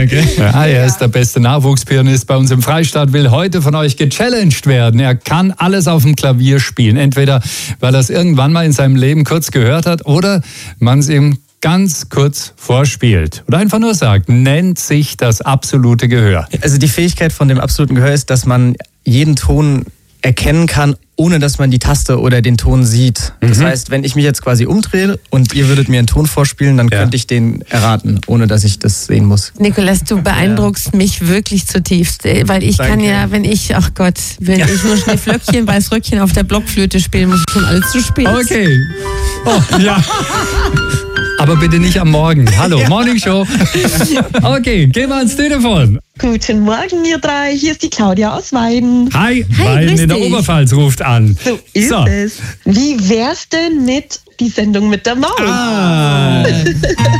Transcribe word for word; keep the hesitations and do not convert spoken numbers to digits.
keiner, gell? Ja, er ist der beste Nachwuchspianist bei uns im Freistaat, will heute von euch gechallenged werden. Er kann alles auf dem Klavier spielen. Entweder, weil er es irgendwann mal in seinem Leben kurz gehört hat oder man es ihm ganz kurz vorspielt. Oder einfach nur sagt, nennt sich das absolute Gehör. Also die Fähigkeit von dem absoluten Gehör ist, dass man jeden Ton erkennen kann, ohne dass man die Taste oder den Ton sieht. Das mhm. heißt, wenn ich mich jetzt quasi umdrehe und ihr würdet mir einen Ton vorspielen, dann ja. könnte ich den erraten, ohne dass ich das sehen muss. Nikolas, du beeindruckst ja. mich wirklich zutiefst, weil ich Danke. kann ja, wenn ich, ach Gott, wenn ja. ich nur Schneeflöckchen, Weißröckchen auf der Blockflöte spiele, muss ich schon alles zu spät. Okay. Oh, ja. Aber bitte nicht am Morgen. Hallo, ja. Morning Show. Okay, gehen wir ans Telefon. Guten Morgen, ihr drei. Hier ist die Claudia aus Weiden. Hi, Hi Weiden in der dich. Oberpfalz ruft an. So ist so. es. Wie wär's denn mit die Sendung mit der Maus? Ah.